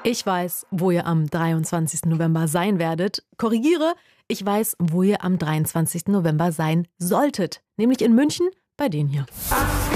Ich weiß, wo ihr am 23. November sein werdet. Korrigiere, ich weiß, wo ihr am 23. November sein solltet. Nämlich in München bei denen hier.